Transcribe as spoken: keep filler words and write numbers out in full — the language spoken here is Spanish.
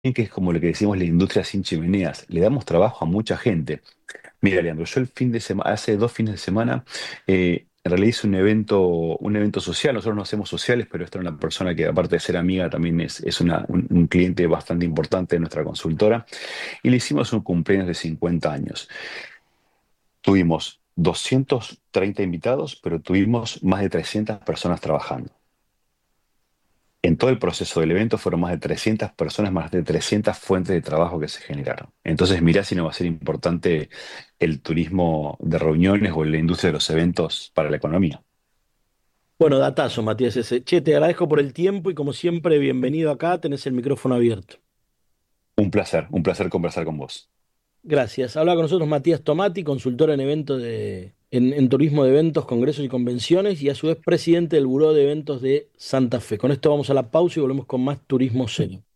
que es como lo que decimos la industria sin chimeneas. Le damos trabajo a mucha gente. Mira, Leandro, yo el fin de semana, hace dos fines de semana, eh, en realidad hice un evento, un evento social. Nosotros no hacemos sociales, pero esta era una persona que, aparte de ser amiga, también es, es una- un, un cliente bastante importante de nuestra consultora. Y le hicimos un cumpleaños de cincuenta años. Tuvimos doscientos treinta invitados, pero tuvimos más de trescientas personas trabajando. En todo el proceso del evento fueron más de trescientas personas, más de trescientas fuentes de trabajo que se generaron. Entonces, mirá si no va a ser importante el turismo de reuniones o la industria de los eventos para la economía. Bueno, datazo, Matías ese. Che, te agradezco por el tiempo y como siempre, bienvenido acá, tenés el micrófono abierto. Un placer, un placer conversar con vos. Gracias. Habla con nosotros Matías Tomati, consultor en eventos de, en, en turismo de eventos, congresos y convenciones, y a su vez presidente del Buró de Eventos de Santa Fe. Con esto vamos a la pausa y volvemos con más Turismo Serio.